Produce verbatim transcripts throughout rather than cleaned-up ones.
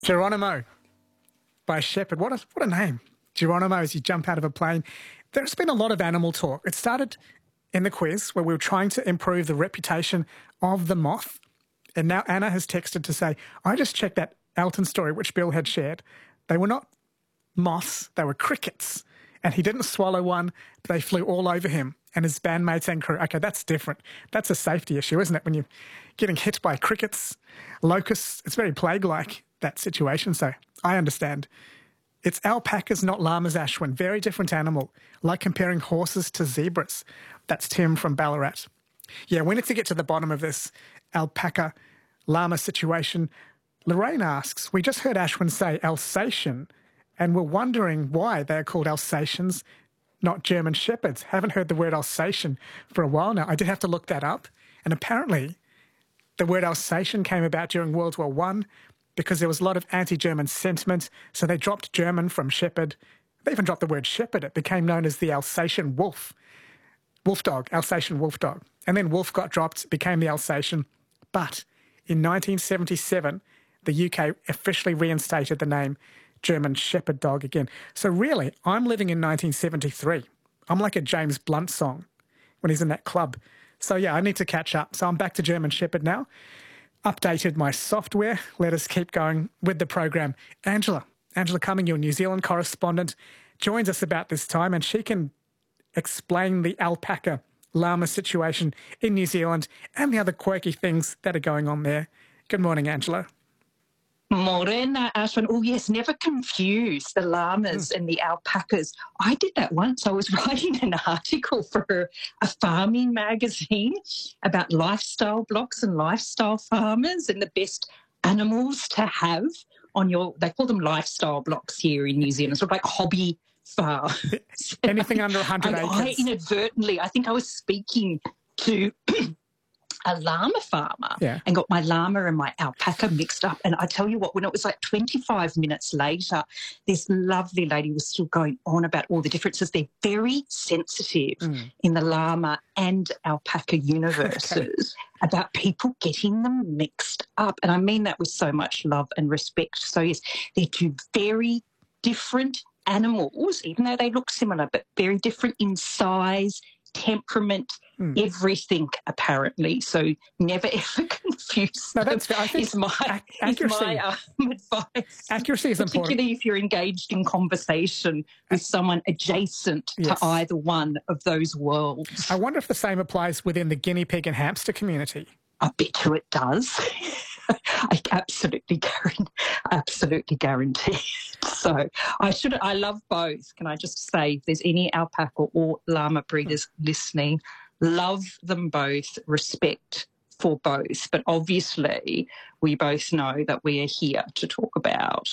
Geronimo by Shepherd. What a, what a name. Geronimo as you jump out of a plane. There's been a lot of animal talk. It started in the quiz where we were trying to improve the reputation of the moth. And now Anna has texted to say, I just checked that Elton story which Bill had shared. They were not moths, they were crickets. And he didn't swallow one, but they flew all over him and his bandmates and crew. Okay, that's different. That's a safety issue, isn't it? When you're getting hit by crickets, locusts, it's very plague-like, that situation. So I understand. It's alpacas, not llamas, Ashwin. Very different animal, like comparing horses to zebras. That's Tim from Ballarat. Yeah, we need to get to the bottom of this alpaca llama situation. Lorraine asks, we just heard Ashwin say Alsatian, and we're wondering why they're called Alsatians, not German Shepherds. Haven't heard the word Alsatian for a while now. I did have to look that up. And apparently the word Alsatian came about during World War One because there was a lot of anti-German sentiment. So they dropped German from shepherd. They even dropped the word shepherd. It became known as the Alsatian wolf. Wolf dog, Alsatian wolf dog. And then wolf got dropped, became the Alsatian. But in nineteen seventy-seven, the U K officially reinstated the name German Shepherd dog again. So really, I'm living in nineteen seventy-three. I'm like a James Blunt song when he's in that club. So yeah, I need to catch up. So I'm back to German Shepherd now. Updated my software. Let us keep going with the program. Angela, Angela Cumming, your New Zealand correspondent, joins us about this time and she can explain the alpaca llama situation in New Zealand and the other quirky things that are going on there. Good morning, Angela. Morena, Ashwin. Oh, yes, never confuse the llamas mm. and the alpacas. I did that once. I was writing an article for a farming magazine about lifestyle blocks and lifestyle farmers and the best animals to have on your, they call them lifestyle blocks here in New Zealand, sort of like hobby farms. Anything under one hundred I, acres. I inadvertently, I think I was speaking to a llama farmer yeah. and got my llama and my alpaca mixed up. And I tell you what, when it was like twenty-five minutes later, this lovely lady was still going on about all the differences. They're very sensitive mm. in the llama and alpaca universes okay. about people getting them mixed up. And I mean that with so much love and respect. So, yes, they're two very different animals, even though they look similar, but very different in size, temperament, mm. everything apparently. So never ever confuse no, them. That's, I think is my, ac- accuracy, is my um, advice. Accuracy is important. Particularly if you're engaged in conversation with someone adjacent yes. to either one of those worlds. I wonder if the same applies within the guinea pig and hamster community. I bet you it does. I absolutely guarantee, absolutely guarantee. So I should. I love both. Can I just say, if there's any alpaca or llama breeders listening, love them both. Respect for both. But obviously, we both know that we are here to talk about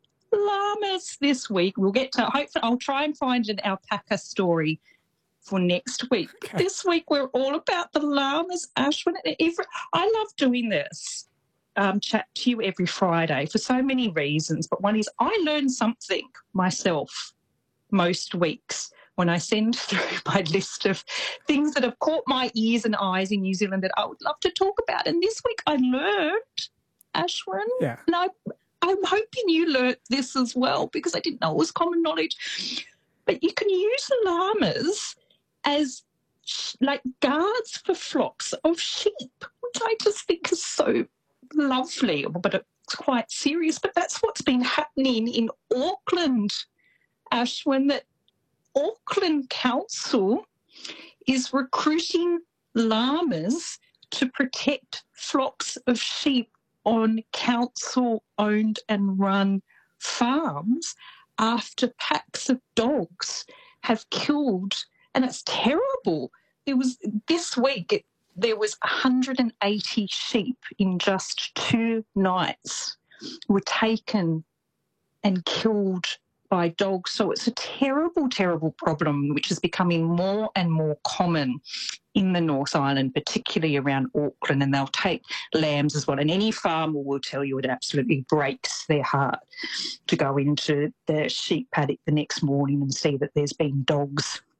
llamas this week. We'll get to. Hopefully, I'll try and find an alpaca story for next week. Okay. This week we're all about the llamas, Ashwin. Every, I love doing this. Um, chat to you every Friday for so many reasons, but one is I learn something myself most weeks when I send through my list of things that have caught my ears and eyes in New Zealand that I would love to talk about. And this week I learned, Ashwin, yeah. and I, I'm hoping you learnt this as well because I didn't know it was common knowledge. But you can use llamas as like guards for flocks of sheep, which I just think is so lovely, but it's quite serious. But that's what's been happening in Auckland, Ashwin, that Auckland Council is recruiting llamas to protect flocks of sheep on council-owned and run farms after packs of dogs have killed, and it's terrible. There was this week, it, there was one hundred eighty sheep in just two nights were taken and killed by dogs. So it's a terrible, terrible problem which is becoming more and more common in the North Island, particularly around Auckland, and they'll take lambs as well. And any farmer will tell you it absolutely breaks their heart to go into the sheep paddock the next morning and see that there's been dogs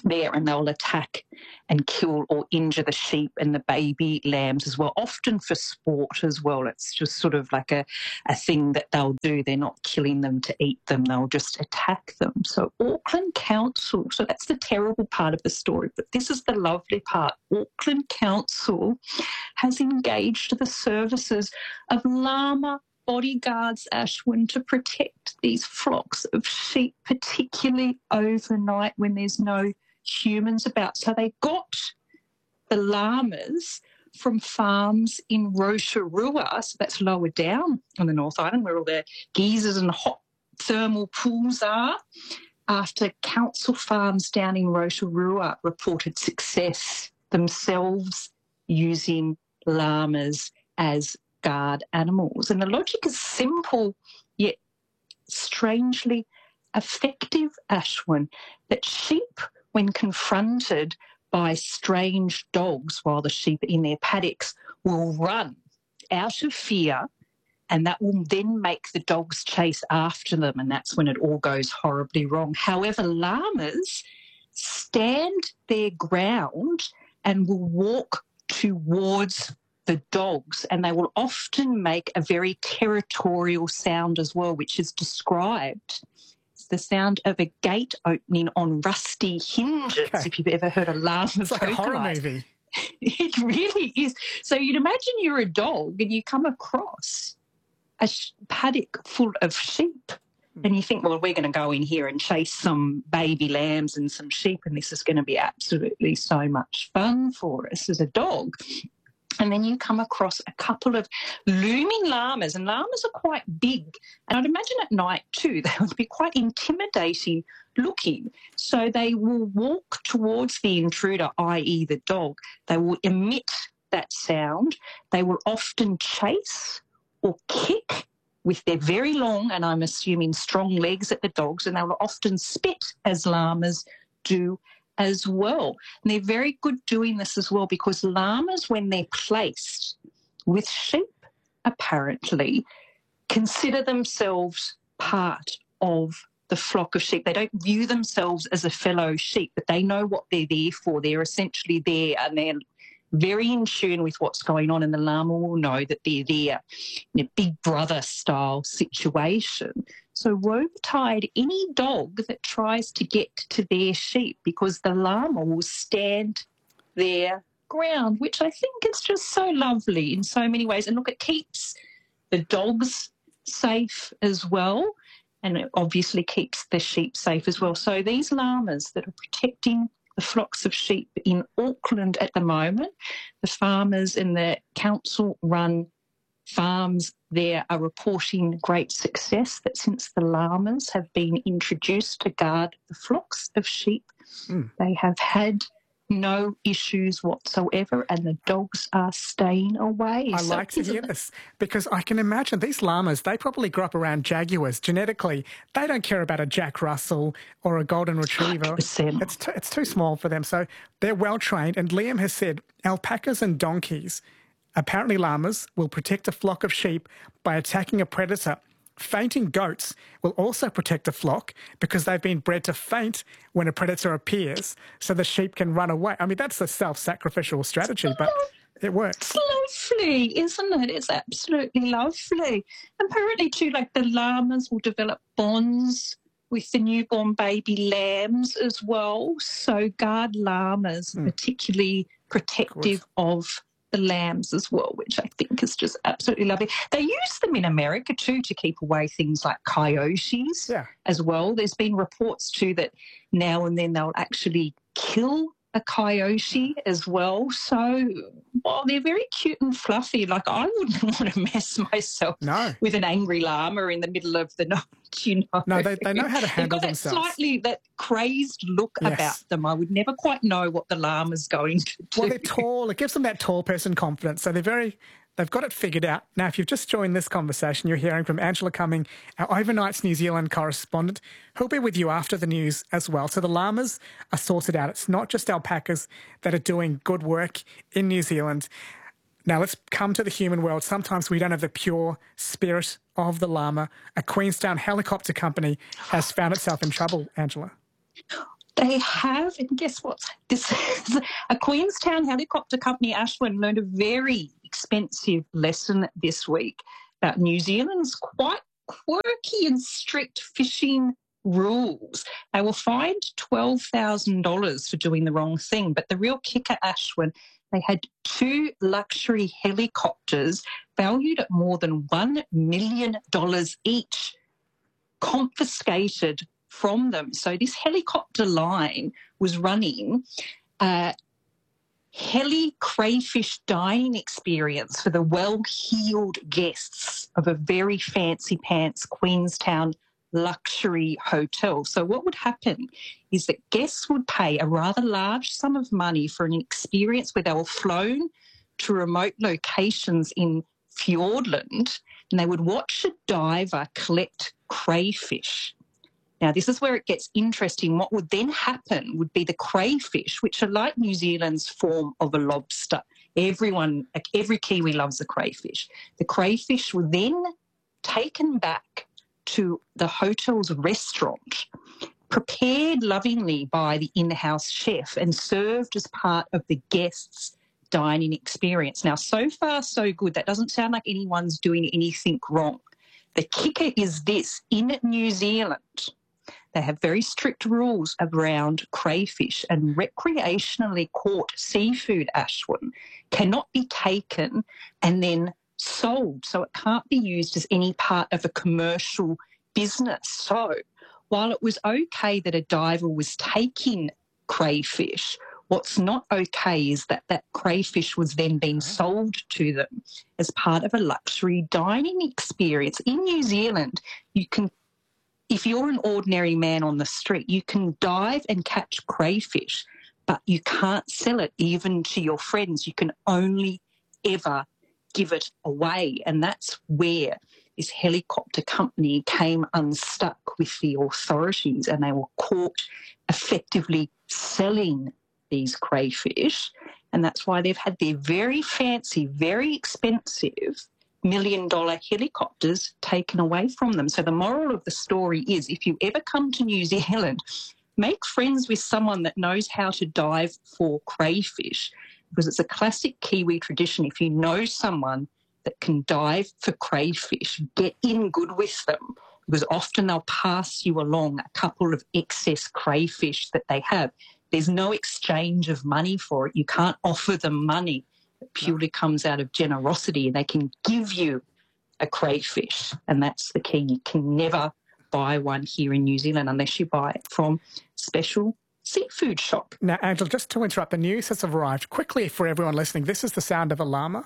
there, and they'll attack and kill or injure the sheep and the baby lambs as well, often for sport as well. It's just sort of like a, a thing that they'll do. They're not killing them to eat them. They'll just attack them. So Auckland Council, so that's the terrible part of the story, but this is the lovely part. Auckland Council has engaged the services of llama bodyguards, Ashwin, to protect these flocks of sheep, particularly overnight when there's no humans about. So they got the llamas from farms in Rotorua, so that's lower down on the North Island where all the geysers and hot thermal pools are, after council farms down in Rotorua reported success themselves using llamas as guard animals. And the logic is simple yet strangely effective, Ashwin, that sheep, when confronted by strange dogs while the sheep are in their paddocks, will run out of fear, and that will then make the dogs chase after them, and that's when it all goes horribly wrong. However, llamas stand their ground and will walk towards the dogs, and they will often make a very territorial sound as well, which is described as the sound of a gate opening on rusty hinges. Okay. If you've ever heard a llama, it's like a horror movie. It really is. So you'd imagine you're a dog and you come across a paddock full of sheep, and you think, well, we're going to go in here and chase some baby lambs and some sheep, and this is going to be absolutely so much fun for us as a dog. And then you come across a couple of looming llamas, and llamas are quite big. And I'd imagine at night too, they would be quite intimidating looking. So they will walk towards the intruder, that is the dog. They will emit that sound. They will often chase or kick with their very long, and I'm assuming strong legs at the dogs, and they will often spit as llamas do as well. And they're very good doing this as well, because llamas, when they're placed with sheep, apparently consider themselves part of the flock of sheep. They don't view themselves as a fellow sheep, but they know what they're there for. They're essentially there, and they're very in tune with what's going on, and the llama will know that they're there in a big brother style situation. So woe betide any dog that tries to get to their sheep, because the llama will stand their ground, which I think is just so lovely in so many ways. And look, it keeps the dogs safe as well, and it obviously keeps the sheep safe as well. So these llamas that are protecting the flocks of sheep in Auckland at the moment, the farmers in the council-run farms there are reporting great success, that since the llamas have been introduced to guard the flocks of sheep, mm. they have had no issues whatsoever, and the dogs are staying away. I so like to hear this, because I can imagine these llamas, they probably grew up around jaguars. Genetically, they don't care about a Jack Russell or a golden retriever. It's too, it's too small for them. So they're well trained. And Liam has said alpacas and donkeys, apparently llamas, will protect a flock of sheep by attacking a predator. Fainting goats will also protect a flock because they've been bred to faint when a predator appears so the sheep can run away. I mean, that's a self-sacrificial strategy, but it works. It's lovely, isn't it? It's absolutely lovely. Apparently, too, like the llamas will develop bonds with the newborn baby lambs as well. So guard llamas, mm. particularly protective of, of the lambs as well, which I think is just absolutely lovely. They use them in America too to keep away things like coyotes yeah. as well. There's been reports too that now and then they'll actually kill a coyote as well. So while they're very cute and fluffy, like I wouldn't want to mess myself no. with an angry llama in the middle of the night, you know. No, they, they know how to handle They've got themselves. That slightly, that crazed look yes. about them. I would never quite know what the llama's going to do. Well, they're tall. It gives them that tall person confidence. So they're very... They've got it figured out. Now, if you've just joined this conversation, you're hearing from Angela Cumming, our Overnights New Zealand correspondent, who'll be with you after the news as well. So the llamas are sorted out. It's not just alpacas that are doing good work in New Zealand. Now, let's come to the human world. Sometimes we don't have the pure spirit of the llama. A Queenstown helicopter company has found itself in trouble, Angela. They have, and guess what? This is a Queenstown helicopter company, Ashwin, learned a very expensive lesson this week about New Zealand's quite quirky and strict fishing rules. They were fined twelve thousand dollars for doing the wrong thing. But the real kicker, Ashwin, they had two luxury helicopters valued at more than one million dollars each confiscated from them. So this helicopter line was running a heli crayfish dining experience for the well-heeled guests of a very fancy pants Queenstown luxury hotel. So what would happen is that guests would pay a rather large sum of money for an experience where they were flown to remote locations in Fiordland, and they would watch a diver collect crayfish. Now, this is where it gets interesting. What would then happen would be the crayfish, which are like New Zealand's form of a lobster. Everyone, every Kiwi loves a crayfish. The crayfish were then taken back to the hotel's restaurant, prepared lovingly by the in-house chef and served as part of the guests' dining experience. Now, so far, so good. That doesn't sound like anyone's doing anything wrong. The kicker is this. In New Zealand, they have very strict rules around crayfish, and recreationally caught seafood, Ashwin, cannot be taken and then sold. So it can't be used as any part of a commercial business. So while it was okay that a diver was taking crayfish, what's not okay is that that crayfish was then being sold to them as part of a luxury dining experience. In New Zealand, you can, if you're an ordinary man on the street, you can dive and catch crayfish, but you can't sell it even to your friends. You can only ever give it away. And that's where this helicopter company came unstuck with the authorities, and they were caught effectively selling these crayfish. And that's why they've had their very fancy, very expensive million dollar helicopters taken away from them. So the moral of the story is, if you ever come to New Zealand, make friends with someone that knows how to dive for crayfish, because it's a classic Kiwi tradition. If you know someone that can dive for crayfish, get in good with them, because often they'll pass you along a couple of excess crayfish that they have. There's no exchange of money for it. You can't offer them money. It purely comes out of generosity, and they can give you a crayfish, and that's the key. You can never buy one here in New Zealand unless you buy it from special seafood shop. Now, Angela, just to interrupt, the news has arrived. Quickly, for everyone listening, this is the sound of a llama.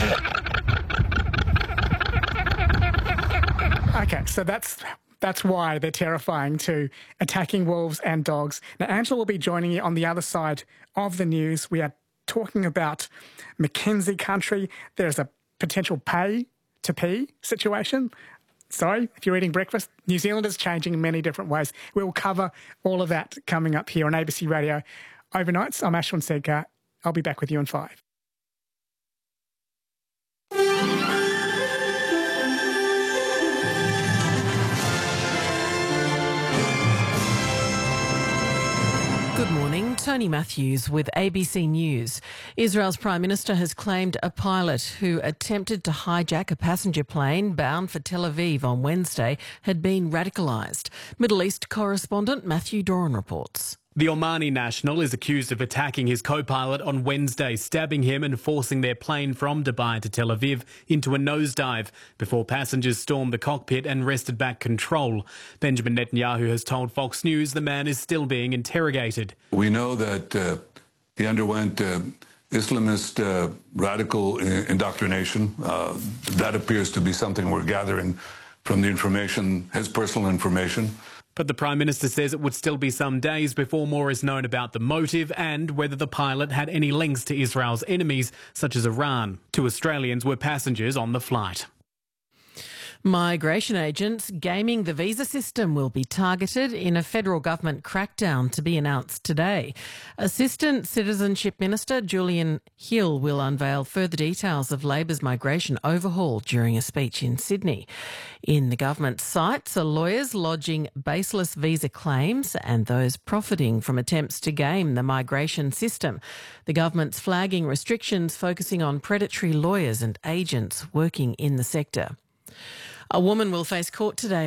Okay, so that's that's why they're terrifying to attacking wolves and dogs. Now, Angela will be joining you on the other side of the news. We are talking about Mackenzie country. There's a potential pay to pee situation. Sorry, if you're eating breakfast, New Zealand is changing in many different ways. We'll cover all of that coming up here on A B C Radio Overnights. I'm Ashwin Sedkar. I'll be back with you in five. Good morning, Tony Matthews with A B C News. Israel's Prime Minister has claimed a pilot who attempted to hijack a passenger plane bound for Tel Aviv on Wednesday had been radicalised. Middle East correspondent Matthew Doran reports. The Omani national is accused of attacking his co-pilot on Wednesday, stabbing him and forcing their plane from Dubai to Tel Aviv into a nosedive before passengers stormed the cockpit and wrested back control. Benjamin Netanyahu has told Fox News the man is still being interrogated. We know that uh, he underwent uh, Islamist uh, radical indoctrination. Uh, that appears to be something we're gathering from the information, his personal information. But the Prime Minister says it would still be some days before more is known about the motive and whether the pilot had any links to Israel's enemies, such as Iran. Two Australians were passengers on the flight. Migration agents gaming the visa system will be targeted in a federal government crackdown to be announced today. Assistant Citizenship Minister Julian Hill will unveil further details of Labor's migration overhaul during a speech in Sydney. In the government's sights are lawyers lodging baseless visa claims and those profiting from attempts to game the migration system. The government's flagging restrictions focusing on predatory lawyers and agents working in the sector. A woman will face court today